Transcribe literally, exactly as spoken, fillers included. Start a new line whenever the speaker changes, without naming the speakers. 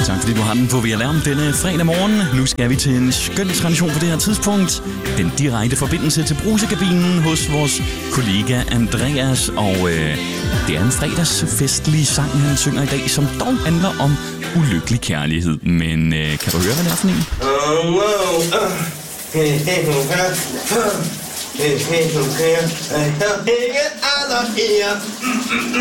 Tak fordi du har den på V L R denne fredag morgen. Nu skal vi til en skøn tradition på det her tidspunkt. Den direkte forbindelse til brusekabinen hos vores kollega Andreas. Og øh, det er en fredagsfestlig sang, han synger i dag, som dog handler om ulykkelig kærlighed. Men øh, kan du høre, hvad det er for en?
Oh, wow. uh, hey, hey, okay. uh, hey, hey, okay. uh, hey, hey,